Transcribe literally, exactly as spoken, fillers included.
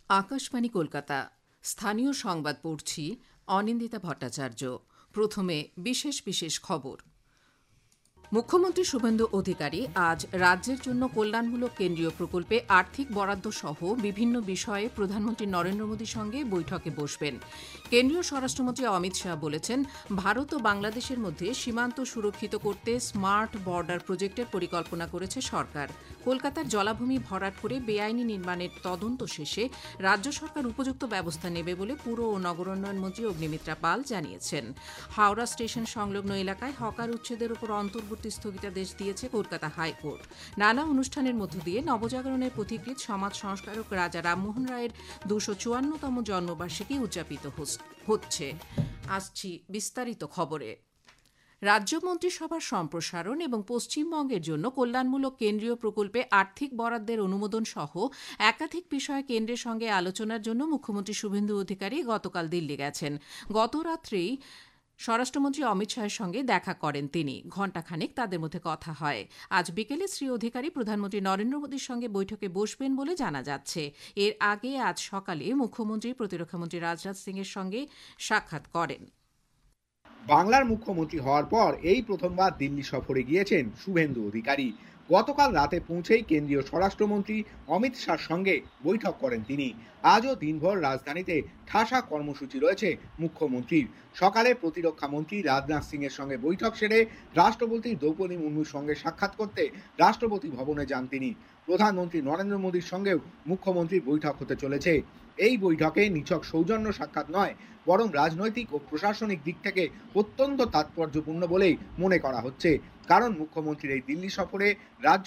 আকাশবাণী কলকাতা। স্থানীয় সংবাদ পড়ছি অনিন্দিতা ভট্টাচার্য। প্রথমে বিশেষ বিশেষ খবর। মুখ্যমন্ত্রী শুভেন্দু অধিকারী আজ রাজ্যের জন্য কল্যাণমূলক কেন্দ্রীয় প্রকল্পে আর্থিক বরাদ্দ সহ বিভিন্ন বিষয়ে প্রধানমন্ত্রী নরেন্দ্র মোদীর সঙ্গে বৈঠকে বসবেন। কেন্দ্রীয় স্বরাষ্ট্রমন্ত্রী অমিত শাহ বলেছেন, ভারত ও বাংলাদেশের মধ্যে সীমান্ত সুরক্ষিত করতে স্মার্ট বর্ডার প্রজেক্টের পরিকল্পনা করেছে সরকার। কলকাতার জলাভূমি ভরাট করে বেআইনি নির্মাণের তদন্ত শেষে রাজ্য সরকার উপযুক্ত ব্যবস্থা নেবে বলে পুর ও নগরোন্নয়ন মন্ত্রী অগ্নিমিত্রা পাল জানিয়েছেন। হাওড়া স্টেশন সংলগ্ন এলাকায় হকার উচ্ছেদের উপর অন্তর্বর্তী স্থগিতাদেশ দিয়েছে কলকাতা হাইকোর্ট। নানা অনুষ্ঠানের মধ্য দিয়ে নবজাগরণের পথিকৃৎ সমাজ সংস্কারক রাজা রামমোহন রায়ের দুশো চুয়ান্নতম জন্মবার্ষিকী উদযাপিত হচ্ছে। আসছি বিস্তারিত খবরে। রাজ্য মন্ত্রিসভার সম্প্রসারণ এবং পশ্চিমবঙ্গের জন্য কল্যাণমূলক কেন্দ্রীয় প্রকল্পে আর্থিক বরাদ্দের অনুমোদন সহ একাধিক বিষয়ে কেন্দ্রের সঙ্গে আলোচনার জন্য মুখ্যমন্ত্রী শুভেন্দু অধিকারী গতকাল দিল্লি গেছেন। গত রাত্রেই স্বরাষ্ট্রমন্ত্রী অমিত শাহের সঙ্গে দেখা করেন তিনি। ঘণ্টাখানেক তাদের মধ্যে কথা হয়। আজ বিকেলে শ্রী অধিকারী প্রধানমন্ত্রী নরেন্দ্র মোদীর সঙ্গে বৈঠকে বসবেন বলে জানা যাচ্ছে। এর আগে আজ সকালে মুখ্যমন্ত্রী প্রতিরক্ষামন্ত্রী রাজনাথ সিং এর সঙ্গে সাক্ষাৎ করেন। বাংলার মুখ্যমন্ত্রী হওয়ার পর এই প্রথমবার দিল্লি সফরে গিয়েছেন শুভেন্দু অধিকারী। গতকাল রাতে পৌঁছেই কেন্দ্রীয় স্বরাষ্ট্রমন্ত্রী অমিত শাহর সঙ্গে বৈঠক করেন তিনি। আজও দিনভর রাজধানীতে ঠাসা কর্মসূচি রয়েছে মুখ্যমন্ত্রীর। সকালে প্রতিরক্ষা মন্ত্রী রাজনাথ সিং এর সঙ্গে বৈঠক সেরে রাষ্ট্রপতি দ্রৌপদী মুর্মুর সঙ্গে সাক্ষাৎ করতে রাষ্ট্রপতি ভবনে যান তিনি। প্রধানমন্ত্রী নরেন্দ্র মোদীর সঙ্গেও মুখ্যমন্ত্রীর বৈঠক হতে চলেছে। এই বৈঠকে নিছক সৌজন্য সাক্ষাৎ নয়, বরং রাজনৈতিক ও প্রশাসনিক দিক থেকে অত্যন্ত তাৎপর্যপূর্ণ বলেই মনে করা হচ্ছে। কারণ মুখ্যমন্ত্রীর এই দিল্লি সফরে রাজ্য